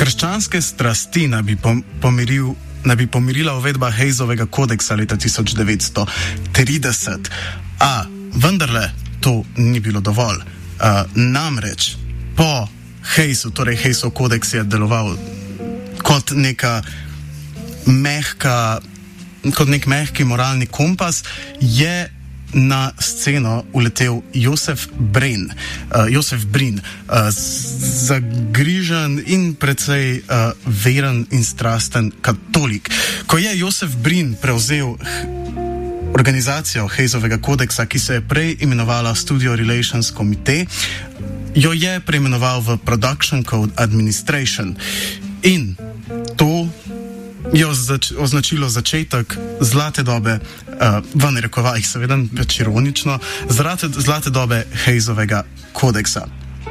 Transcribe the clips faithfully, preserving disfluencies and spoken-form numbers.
Krščanske strasti naj bi pomiril naj bi pomirila uvedba Hayesovega kodeksa leta tisoč devetsto trideset. A vendarle to ni bilo dovolj. Uh, namreč po Hayesu, torej Hayesov kodeks je deloval kot neka mehka, kot nek mehki moralni kompas, je na sceno uletel Josef Brin, uh, Josef Brin, uh, zagrižen in precej uh, veren in strasten katolik. Ko je Josef Brin prevzel organizacijo Hayesovega kodeksa, ki se je prej imenovala Studio Relations Committee, jo je preimenoval v Production Code Administration. In to je označ, označilo začetek zlate dobe, uh, v narekovajih seveda, več ironično, zlate, zlate dobe Hayesovega kodeksa.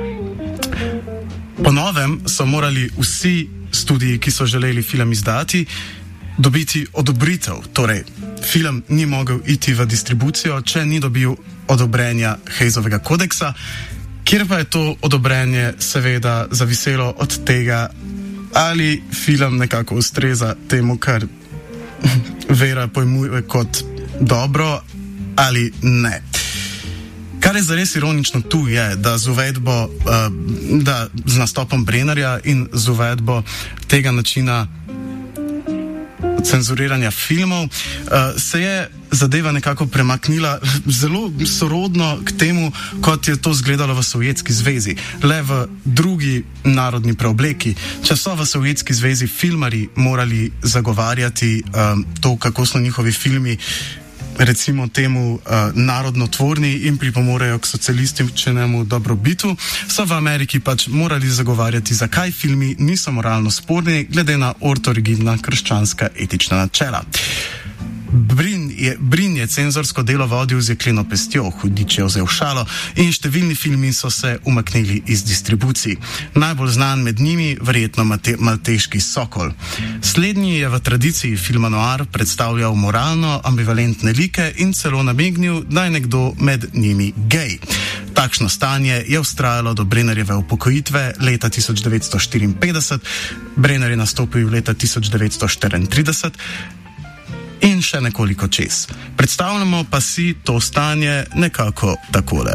Po novem so morali vsi studiji, ki so želeli film izdati, dobiti odobritev. Torej, film ni mogel iti v distribucijo, če ni dobil odobrenja Hayesovega kodeksa, kjer pa je to odobrenje seveda zaviselo od tega, ali film nekako ustreza temu, kar vera pojmuje kot dobro ali ne. Kar je zares ironično tu je, da z uvedbo, uh, da z nastopom Brennerja in z uvedbo tega načina cenzuriranja filmov, uh, se je zadeva nekako premaknila zelo sorodno k temu, kot je to izgledalo v Sovjetski zvezi. Le v drugi narodni preobleki. Če so v Sovjetski zvezi filmarji morali zagovarjati um, to, kako so njihovi filmi recimo temu uh, narodnotvorni in pripomorejo k socialističnemu dobrobitu, so v Ameriki pač morali zagovarjati, zakaj filmi niso moralno sporni, glede na ortorigidna krščanska etična načela. Brin je, Brin je cenzorsko delo vodil z jekleno pestjo, hudič je vzel šalo in številni filmi so se umaknili iz distribucij. Najbolj znan med njimi verjetno Mate, Malteški sokol. Slednji je v tradiciji filma noir predstavljal moralno ambivalentne like in celo namignil, da je nekdo med njimi gej. Takšno stanje je vztrajalo do Brennerjeve upokojitve leta tisoč devetsto štiriinpetdeset, Brenner je nastopil leta tisoč devetsto štiriintrideset in še nekoliko čez. Predstavljamo pa si to stanje nekako takole.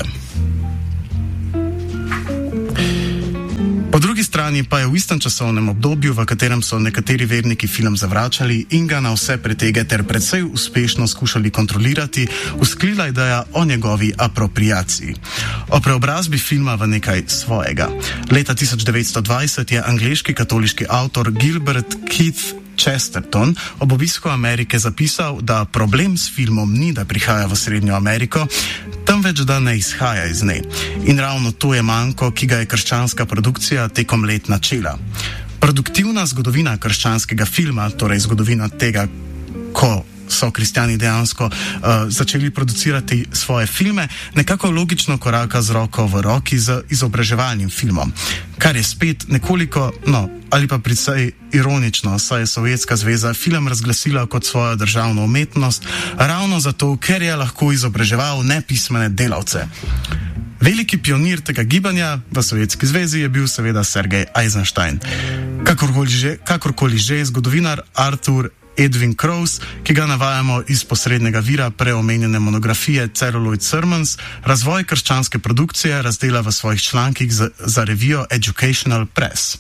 Po drugi strani pa je v istem časovnem obdobju, v katerem so nekateri verniki film zavračali in ga na vse pretege ter precej uspešno skušali kontrolirati, usklila ideja o njegovi apropriaciji. O preobrazbi filma v nekaj svojega. Leta tisoč devetsto dvajset je angleški katoliški avtor Gilbert Keith Chesterton ob obisku Amerike zapisal, da problem s filmom ni, da prihaja v Srednjo Ameriko, temveč da ne izhaja iz nje. In ravno to je manko, ki ga je krščanska produkcija tekom let načela. Produktivna zgodovina krščanskega filma, torej zgodovina tega, ko so kristjani dejansko uh, začeli producirati svoje filme, nekako logično koraka z roko v roki z izobraževalnim filmom. Kar je spet nekoliko, no, ali pa precej ironično, saj je Sovjetska zveza film razglasila kot svojo državno umetnost, ravno zato, ker je lahko izobraževal nepismene delavce. Veliki pionir tega gibanja v Sovjetski zvezi je bil seveda Sergej Eisenstein. Kakorkoli že, kakorkoli že zgodovinar Arthur Edwin Krauss, ki ga navajamo iz posrednega vira preomenjene monografije Celluloid Sermons, razvoj krščanske produkcije razdela v svojih člankih za, za revijo Educational Press.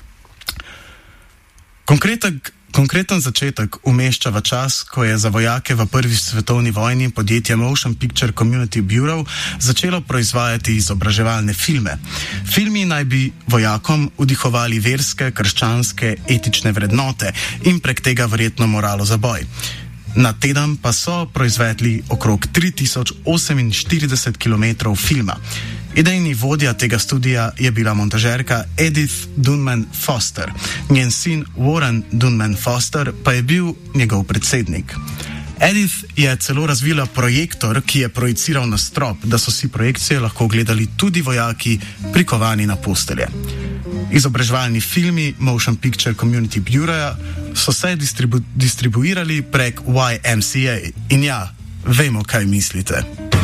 Konkreten, konkreten začetek umešča v čas, ko je za vojake v prvi svetovni vojni podjetje Motion Picture Community Bureau začelo proizvajati izobraževalne filme. Filmi naj bi vojakom vdihovali verske, krščanske, etične vrednote in prek tega verjetno moralo za boj. Na teden pa so proizvedli okrog tri tisoč oseminštirideset kilometrov filma. Idejni vodja tega studija je bila montažerka Edith Dunman Foster. Njen sin Warren Dunman Foster pa je bil njegov predsednik. Edith je celo razvila projektor, ki je projiciral na strop, da so si projekcije lahko gledali tudi vojaki prikovani na postelje. Izobraževalni filmi Motion Picture Community Bureau so se distribu- distribuirali prek Y M C A in ja, vemo, kaj mislite.